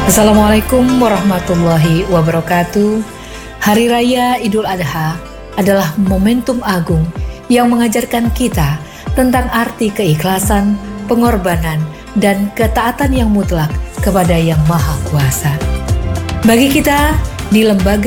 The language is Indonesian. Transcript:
Assalamualaikum warahmatullahi wabarakatuh. Hari Raya Idul Adha adalah momentum agung yang mengajarkan kita tentang arti keikhlasan, pengorbanan, dan ketaatan yang mutlak kepada Yang Maha Kuasa. Bagi kita di lembaga